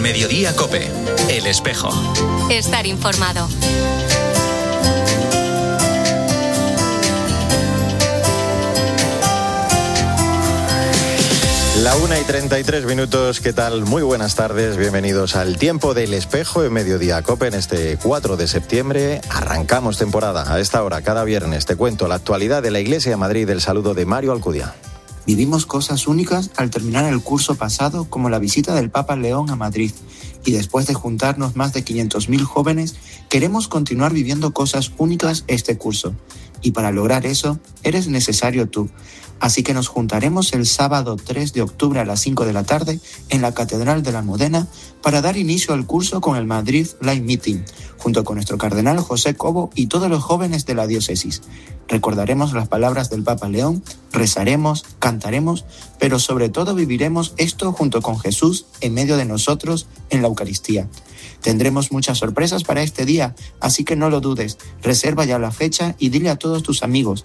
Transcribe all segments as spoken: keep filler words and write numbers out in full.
Mediodía COPE. El Espejo. Estar informado. La una y treinta y tres minutos, ¿qué tal? Muy buenas tardes, bienvenidos al Tiempo del Espejo en Mediodía COPE en este cuatro de septiembre. Arrancamos temporada. A esta hora, cada viernes, te cuento la actualidad de la Iglesia de Madrid. El saludo de Mario Alcudia. Vivimos cosas únicas al terminar el curso pasado, como la visita del Papa León a Madrid. Y después de juntarnos más de quinientos mil jóvenes, queremos continuar viviendo cosas únicas este curso. Y para lograr eso, eres necesario tú. Así que nos juntaremos el sábado tres de octubre a las cinco de la tarde en la Catedral de la Almudena para dar inicio al curso con el Madrid Live Meeting, junto con nuestro cardenal José Cobo y todos los jóvenes de la diócesis. Recordaremos las palabras del Papa León, rezaremos, cantaremos, pero sobre todo viviremos esto junto con Jesús en medio de nosotros en la Eucaristía. Tendremos muchas sorpresas para este día, así que no lo dudes, reserva ya la fecha y dile a todos tus amigos.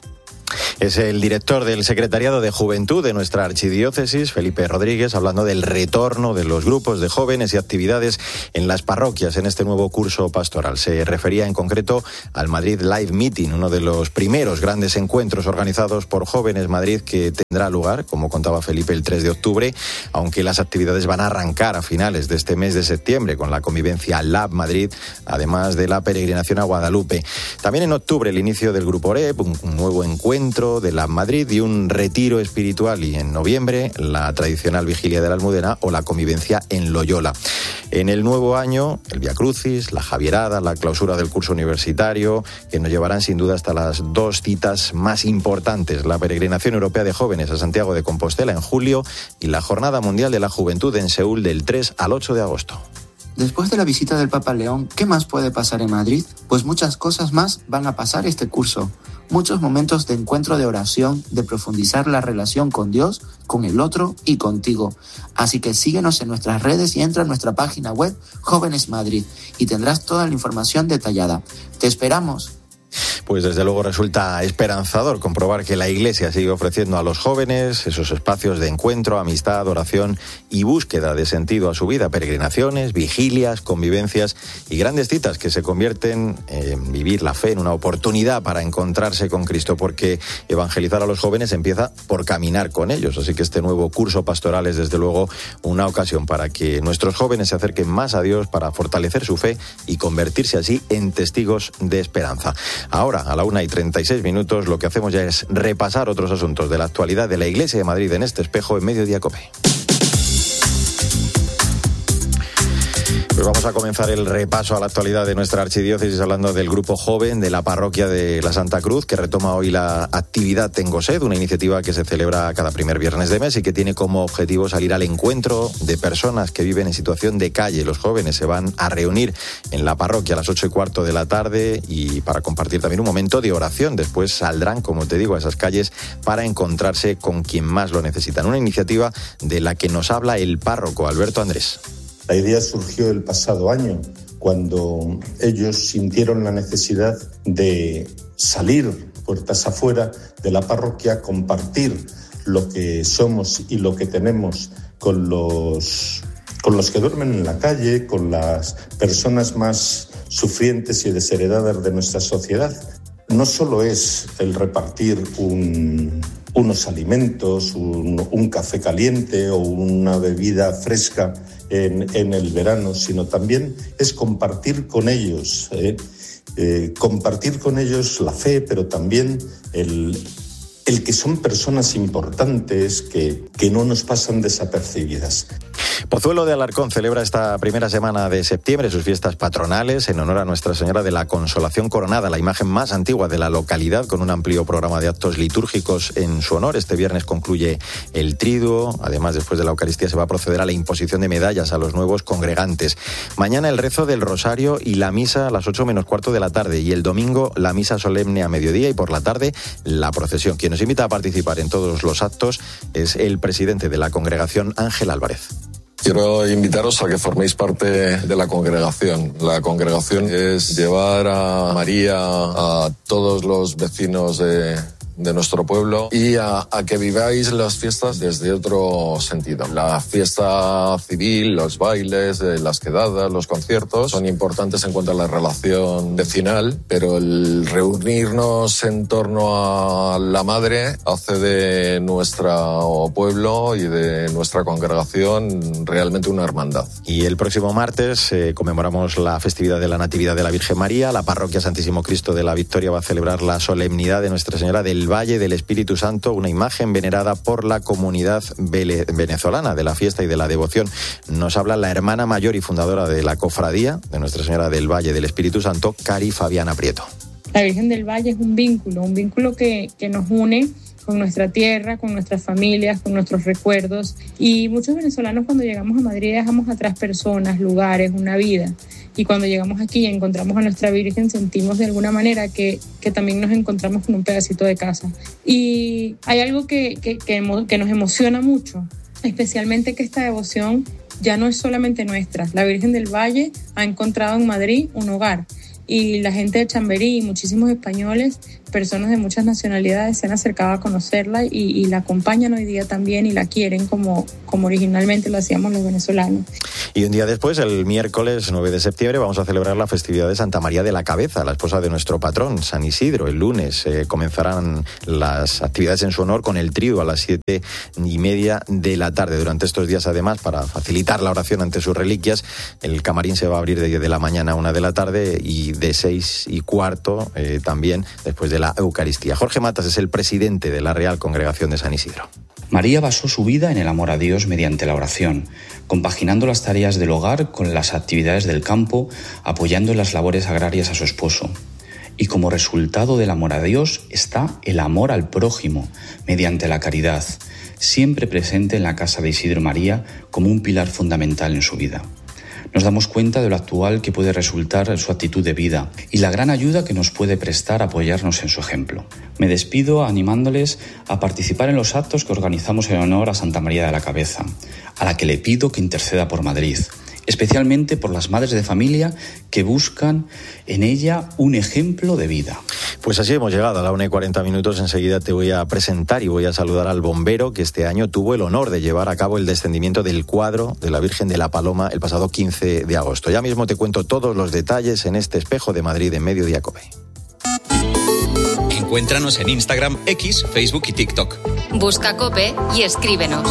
Es el director del Secretariado de Juventud de nuestra archidiócesis, Felipe Rodríguez, hablando del retorno de los grupos de jóvenes y actividades en las parroquias en este nuevo curso pastoral. Se refería en concreto al Madrid Live Meeting, uno de los primeros grandes encuentros organizados por Jóvenes Madrid que tendrá lugar, como contaba Felipe, el tres de octubre, aunque las actividades van a arrancar a finales de este mes de septiembre con la convivencia Lab Madrid, además de la peregrinación a Guadalupe. También en octubre el inicio del Grupo Oreb, un, un nuevo encuentro de la Madrid y un retiro espiritual, y en noviembre la tradicional vigilia de la Almudena o la convivencia en Loyola. En el nuevo año, el Vía Crucis, la Javierada, la clausura del curso universitario, que nos llevarán sin duda hasta las dos citas más importantes, la peregrinación europea de jóvenes a Santiago de Compostela en julio y la Jornada Mundial de la Juventud en Seúl del tres al ocho de agosto. Después de la visita del Papa León, ¿qué más puede pasar en Madrid? Pues muchas cosas más van a pasar este curso. Muchos momentos de encuentro, de oración, de profundizar la relación con Dios, con el otro y contigo. Así que síguenos en nuestras redes y entra a nuestra página web Jóvenes Madrid y tendrás toda la información detallada. ¡Te esperamos! Pues desde luego resulta esperanzador comprobar que la Iglesia sigue ofreciendo a los jóvenes esos espacios de encuentro, amistad, oración y búsqueda de sentido a su vida, peregrinaciones, vigilias, convivencias y grandes citas que se convierten en vivir la fe en una oportunidad para encontrarse con Cristo, porque evangelizar a los jóvenes empieza por caminar con ellos. Así que este nuevo curso pastoral es desde luego una ocasión para que nuestros jóvenes se acerquen más a Dios, para fortalecer su fe y convertirse así en testigos de esperanza. Ahora, a la una y treinta y seis minutos, lo que hacemos ya es repasar otros asuntos de la actualidad de la Iglesia de Madrid en este espejo en Mediodía COPE. Pues vamos a comenzar el repaso a la actualidad de nuestra archidiócesis hablando del grupo joven de la parroquia de la Santa Cruz, que retoma hoy la actividad Tengo Sed, una iniciativa que se celebra cada primer viernes de mes y que tiene como objetivo salir al encuentro de personas que viven en situación de calle. Los jóvenes se van a reunir en la parroquia a las ocho y cuarto de la tarde y para compartir también un momento de oración. Después saldrán, como te digo, a esas calles para encontrarse con quien más lo necesitan. Una iniciativa de la que nos habla el párroco Alberto Andrés. La idea surgió el pasado año, cuando ellos sintieron la necesidad de salir puertas afuera de la parroquia, compartir lo que somos y lo que tenemos con los, con los que duermen en la calle, con las personas más sufrientes y desheredadas de nuestra sociedad. No solo es el repartir un... unos alimentos, un, un café caliente o una bebida fresca en, en el verano, sino también es compartir con ellos, ¿eh? Eh, compartir con ellos la fe, pero también el, el que son personas importantes que, que no nos pasan desapercibidas. Pozuelo de Alarcón celebra esta primera semana de septiembre sus fiestas patronales en honor a Nuestra Señora de la Consolación Coronada, la imagen más antigua de la localidad, con un amplio programa de actos litúrgicos en su honor. Este viernes concluye el triduo. Además, después de la Eucaristía se va a proceder a la imposición de medallas a los nuevos congregantes. Mañana el rezo del Rosario y la misa a las ocho menos cuarto de la tarde, y el domingo la misa solemne a mediodía y por la tarde la procesión. Quien nos invita a participar en todos los actos es el presidente de la congregación, Ángel Álvarez. Quiero invitaros a que forméis parte de la congregación. La congregación es llevar a María a todos los vecinos de, de nuestro pueblo y a, a que viváis las fiestas desde otro sentido. La fiesta civil, los bailes, las quedadas, los conciertos son importantes en cuanto a la relación vecinal, pero el reunirnos en torno a la madre hace de nuestro pueblo y de nuestra congregación realmente una hermandad. Y el próximo martes eh, conmemoramos la festividad de la Natividad de la Virgen María. La parroquia Santísimo Cristo de la Victoria va a celebrar la solemnidad de Nuestra Señora del Valle del Espíritu Santo, una imagen venerada por la comunidad vele- venezolana de la fiesta y de la devoción. Nos habla la hermana mayor y fundadora de la cofradía de Nuestra Señora del Valle del Espíritu Santo, Cari Fabiana Prieto. La Virgen del Valle es un vínculo, un vínculo que, que nos une con nuestra tierra, con nuestras familias, con nuestros recuerdos. Y muchos venezolanos cuando llegamos a Madrid dejamos atrás personas, lugares, una vida. Y cuando llegamos aquí y encontramos a nuestra Virgen, sentimos de alguna manera que, que también nos encontramos con un pedacito de casa. Y hay algo que, que, que, que nos emociona mucho, especialmente que esta devoción ya no es solamente nuestra. La Virgen del Valle ha encontrado en Madrid un hogar. Y la gente de Chamberí y muchísimos españoles, personas de muchas nacionalidades, se han acercado a conocerla y, y la acompañan hoy día también y la quieren como, como originalmente lo hacíamos los venezolanos. Y un día después, el miércoles nueve de septiembre, vamos a celebrar la festividad de Santa María de la Cabeza, la esposa de nuestro patrón, San Isidro. El lunes eh, comenzarán las actividades en su honor con el trío a las siete y media de la tarde. Durante estos días, además, para facilitar la oración ante sus reliquias, el camarín se va a abrir de diez de la mañana a una de la tarde y de seis y cuarto eh, también después de la Eucaristía. Jorge Matas es el presidente de la Real Congregación de San Isidro. María basó su vida en el amor a Dios mediante la oración, compaginando las tareas del hogar con las actividades del campo, apoyando en las labores agrarias a su esposo. Y como resultado del amor a Dios está el amor al prójimo, mediante la caridad, siempre presente en la casa de Isidro María como un pilar fundamental en su vida. Nos damos cuenta de lo actual que puede resultar su actitud de vida y la gran ayuda que nos puede prestar apoyarnos en su ejemplo. Me despido animándoles a participar en los actos que organizamos en honor a Santa María de la Cabeza, a la que le pido que interceda por Madrid, especialmente por las madres de familia que buscan en ella un ejemplo de vida. Pues así hemos llegado a la una y cuarenta minutos. Enseguida te voy a presentar y voy a saludar al bombero que este año tuvo el honor de llevar a cabo el descendimiento del cuadro de la Virgen de la Paloma el pasado quince de agosto. Ya mismo te cuento todos los detalles en este Espejo de Madrid en Mediodía Cope. Encuéntranos en Instagram, X, Facebook y TikTok. Busca COPE y escríbenos.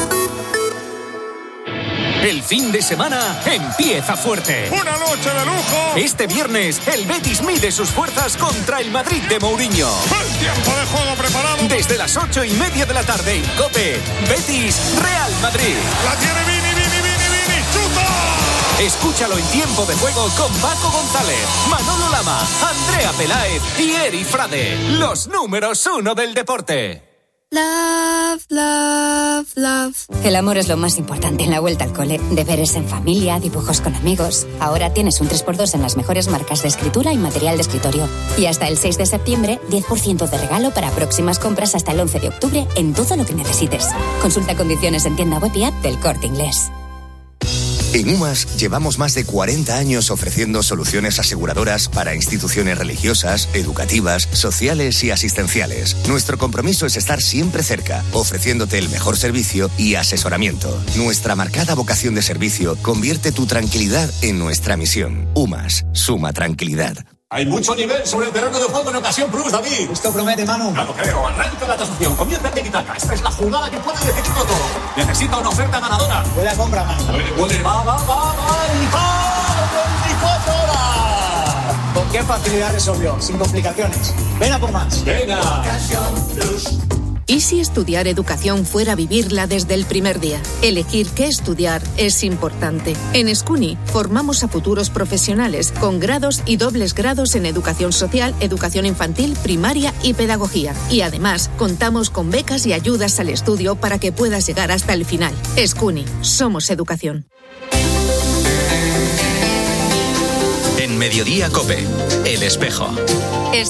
El fin de semana empieza fuerte. ¡Una noche de lujo! Este viernes, el Betis mide sus fuerzas contra el Madrid de Mourinho. ¡El tiempo de juego preparado! Desde las ocho y media de la tarde en COPE, Betis Real Madrid. ¡La tiene Vini, Vini, Vini, Vini! ¡Chuta! Escúchalo en tiempo de juego con Paco González, Manolo Lama, Andrea Peláez y Eri Frade. Los números uno del deporte. Love, love, love. El amor es lo más importante en la vuelta al cole. Deberes en familia, dibujos con amigos. Ahora tienes un tres por dos en las mejores marcas de escritura y material de escritorio. Y hasta el seis de septiembre, diez por ciento de regalo para próximas compras hasta el once de octubre en todo lo que necesites. Consulta condiciones en tienda web y app del Corte Inglés. En UMAS llevamos más de cuarenta años ofreciendo soluciones aseguradoras para instituciones religiosas, educativas, sociales y asistenciales. Nuestro compromiso es estar siempre cerca, ofreciéndote el mejor servicio y asesoramiento. Nuestra marcada vocación de servicio convierte tu tranquilidad en nuestra misión. UMAS, suma tranquilidad. Hay mucho nivel sobre el terreno de juego en ocasión Plus, David. Esto promete, Manu. Claro, creo. Arranca la tasación. Comienza el tiki-taka. Esta es la jugada que puede decidirlo todo. Necesita una oferta ganadora. Buena compra, Manu. Puede, va, va, va, va. Y va. veinticuatro horas. Con qué facilidad resolvió. Sin complicaciones. Ven a por más. Venga. Ocasión Plus. ¿Y si estudiar educación fuera vivirla desde el primer día? Elegir qué estudiar es importante. En Escuni formamos a futuros profesionales con grados y dobles grados en educación social, educación infantil, primaria y pedagogía. Y además contamos con becas y ayudas al estudio para que puedas llegar hasta el final. Escuni, somos educación. En Mediodía Cope, El Espejo.